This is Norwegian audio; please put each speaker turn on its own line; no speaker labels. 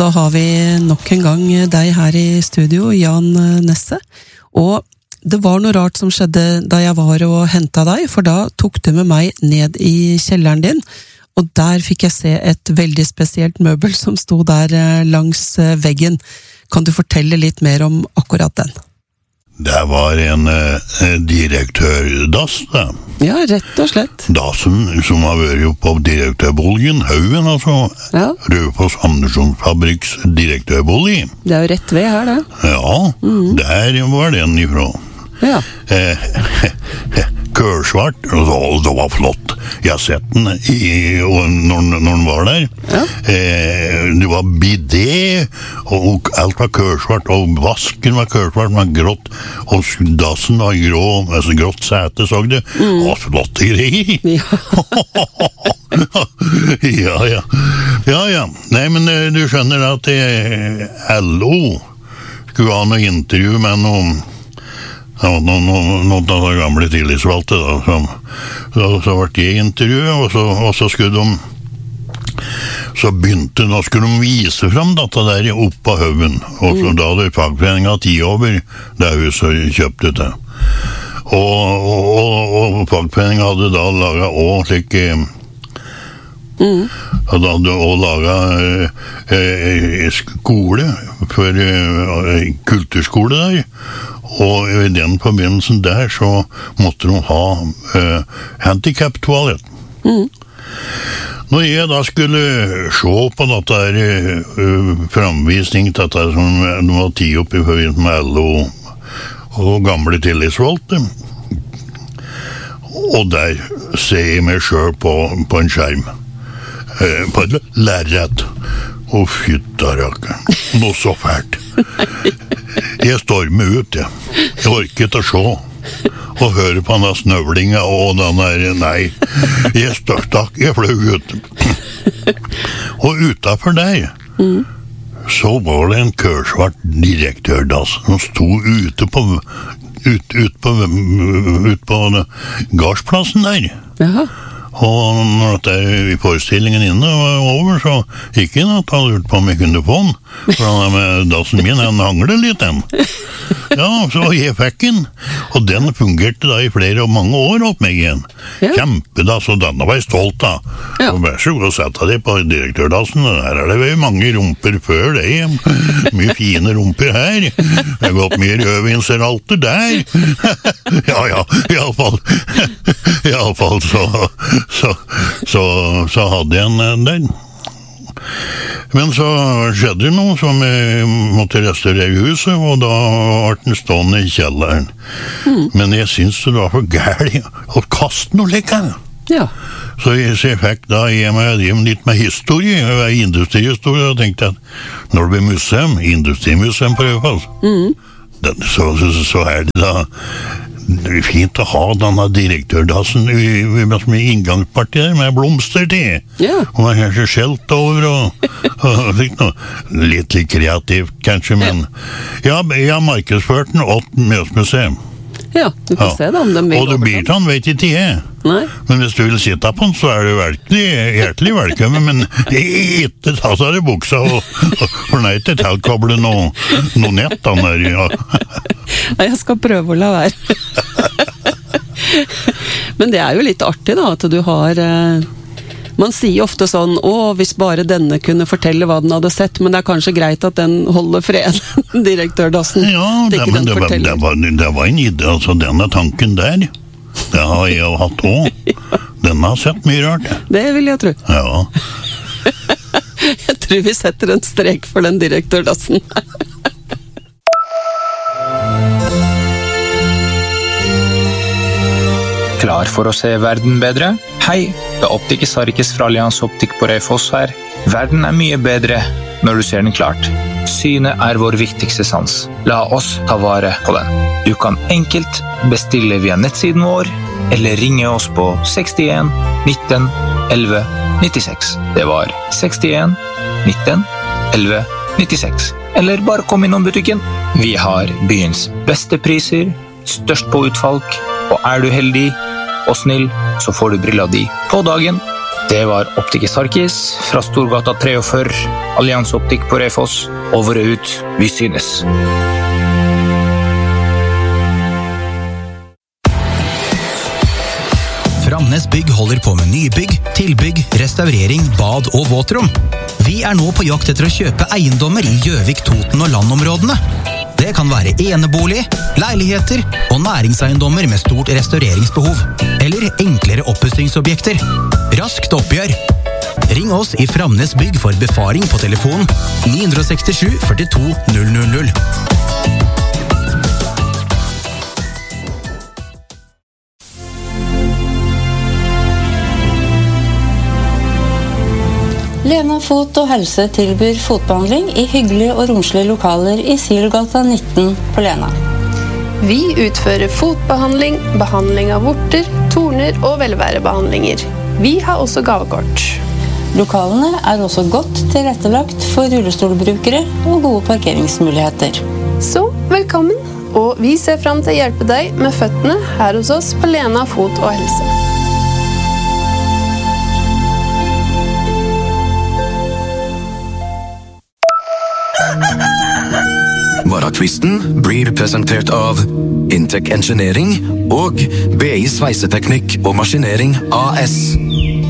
da har vi nok en gang deg her i studio, Jan Nesse. Og det var noe rart som skjedde da jeg var og hentet deg, for da tok du med meg ned i kjelleren din, og der fikk jeg se et veldig spesielt møbel som sto der langs veggen. Kan du fortelle litt mer om akkurat den?
Det var en direktørdass, da.
Ja, rett og slett.
Dassen som har vært på direktørboligen, Haugen, altså.
Ja.
Rødfoss Andersons Fabrikks direktørbolig.
Det er jo rett ved her, det.
Ja, der var den ifra.
Ja.
Kørsvart, og det var flott. Jeg har sett den når den var der.
Ja.
Det var bidé, og alt var kørsvart, og vasken var kørsvart, men grått, og dassen var grå, altså grått sete, så det. Å, flotte greier.
Ja.
Ja. Nei, men du skjønner at LO skulle ha noe intervju med noen av de gamle tillitsvalgte da, så ble det intervjuet, og så skulle nå skulle de vise frem dette der opp på Haugen, og så da hadde fagforeningen 10 over det huset kjøpte det, og fagforeningen hadde da laget også slik hadde også laget skole for kulturskole der. Og i den forbindelsen der så måtte de ha handicap-toalett. Når jeg da skulle se på dette framvisning, dette som de var 10 opp i forbindelse med LO og gamle tillitsvalgte, og der ser jeg meg selv på en skjerm, på et lerret, og fyttarakken, noe så fælt. Jeg stormer ut, jeg orker ikke å se og høre på denne snøvlinga og nei, jeg fløy ut. Og utenfor der så var det en kørsvart direktørdass som sto ute på gardsplassen der.
Jaha.
Og når dette forestillingen inne var over, så gikk jeg at jeg lurte på om jeg kunne få den. For dassen min, den hangler litt den. Ja, så jeg fikk den. Og den fungerte da i mange år opp meg igjen. Ja. Kjempedass, og denne var jeg stolt av. Ja. Og vær så god å sette det på direktørdassen. Her er det mange rumper før det. Mye fine rumper her. Det har gått mye rødvinseralter der. Ja, i alle fall så hadde jeg en der. Men så skjedde det noe som jeg måtte restaurere huset, og da var den stående i kjelleren. Men jeg synes det var for gærlig å kaste noe lekkere. Ja. Så jeg fikk da drive litt med historie, industrihistorie, og tenkte at når det blir museum, industrimuseum på Rødfoss, så er det da fint å ha denne direktørdassen med inngangspartiet med blomster til. Ja. Og man kanskje skjelt over og litt kreativt kanskje, men jeg har markedsført den 8 Mjøsmuseum.
Ja, du får se da om de vil.
Og du blir den, vet ikke jeg. Nei. Men hvis du vil sitte på den, så er du hjertelig velkommen, men ikke ta seg i buksa og fornøyte tilkoble noe nett den der. Ja.
Jeg skal prøve å la være. Men det er jo litt artig da, at du har man sier ofte sånn, hvis bare denne kunne fortelle hva den hadde sett, men det er kanskje greit at den holder fred, direktørdassen.
Ja, det var en idé, altså denne tanken der, det har jeg jo hatt også. Den har sett mye rart.
Det vil jeg tro.
Ja.
Jeg tror vi setter en strek for den direktørdassen.
Klar for å se verden bedre? Hei, det er Optiker Sarkis fra Allians Optik på Røyfoss her. Verden er mye bedre når du ser den klart. Synet er vår viktigste sans. La oss ta vare på den. Du kan enkelt bestille via nettsiden vår, eller ringe oss på 61 19 11 96. Det var 61 19 11 96. Eller bare kom innom butikken. Vi har byens beste priser, størst på utvalg, og er du heldig og snill, så får du brilla di på dagen. Det var Optiker Sarkis fra Storgata 43, Allianse Optikk på Raufoss. Over og ut, vi synes.
Framnes Bygg holder på med nybygg, tilbygg, restaurering, bad og våtrom. Vi nå på jakt etter å kjøpe eiendommer i Gjøvik, Toten og landområdene. Det kan være enebolig, leiligheter og næringseiendommer med stort restaureringsbehov. Eller enklere oppussingsobjekter. Raskt oppgjør. Ring oss i Framnes Bygg for befaring på telefon 967 42 000.
Lena Fot og Helse tilbyr fotbehandling i hyggelige og romslige lokaler i Silgata 19 på Lena.
Vi utfører fotbehandling, behandling av vorter, torner og velværebehandlinger. Vi har også gavekort.
Lokalene også godt tilrettelagt for rullestolbrukere og gode parkeringsmuligheter.
Så velkommen, og vi ser frem til å hjelpe deg med føttene her hos oss på Lena Fot og Helse.
Morgenquisten blir presentert av Intec Engineering og BI Sveiseteknikk og Maskinering AS.